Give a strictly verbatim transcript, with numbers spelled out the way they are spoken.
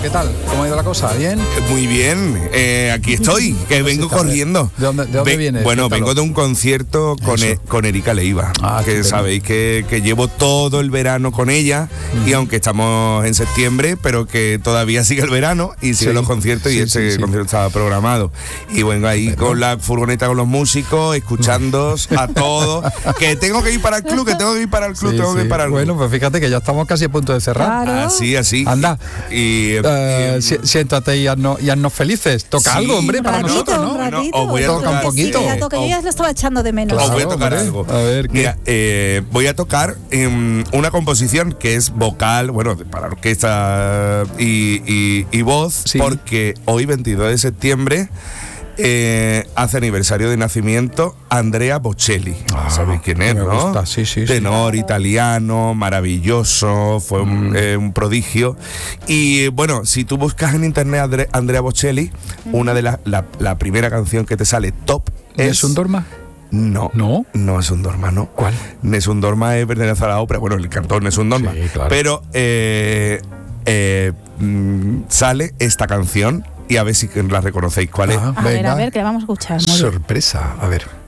¿qué tal? ¿Cómo ha ido la cosa? ¿Bien? Muy bien, eh, aquí estoy, que vengo corriendo. ¿De dónde, de dónde Ve, vienes? Bueno, vengo de un concierto con, e, con Erika Leiva, ah, que sabéis que, que llevo todo el verano con ella, uh-huh. y aunque estamos en septiembre, pero que todavía sigue el verano y siguen sí, los conciertos, sí, y este sí, sí. concierto estaba programado. Y vengo ahí pero... con la furgoneta con los músicos, escuchándoos a todos, que tengo que ir para el club, que tengo que ir para el club, sí, tengo sí. que ir para el club. Bueno, pues fíjate que ya estamos casi a punto de cerrar. Claro. Así, así. Anda, y, uh, y, si, siéntate y haznos, y haznos felices. Toca sí, algo, hombre, para ratito, nosotros, ¿no? Un ratito, os voy a toca tocar, un poquito. Sí, ya toca, yo ya lo estaba echando de menos. Claro, os voy a hombre. tocar algo. A ver, ¿qué? Mira, eh, voy a tocar eh, una composición que es vocal, bueno, para orquesta y, y, y voz, sí. porque hoy, veintidós de septiembre, Eh, hace aniversario de nacimiento Andrea Bocelli. Ah, ¿sabéis quién es, no? Gusta. Sí, sí, Tenor sí. italiano, maravilloso, fue un, mm. eh, un prodigio. Y bueno, si tú buscas en internet Andre, Andrea Bocelli, mm. una de las la, la primera canción que te sale top es ¿Es un Dorma? No, no, no es un Dorma, no. ¿Cuál? Nessun Dorma es pertenece a la ópera, bueno, el cantor Nessun Dorma. Sí, claro. Pero eh, eh, mm, sale esta canción. Y a ver si la reconocéis. ¿Cuál es? A ver, a ver, que la vamos a escuchar. Sorpresa, a ver.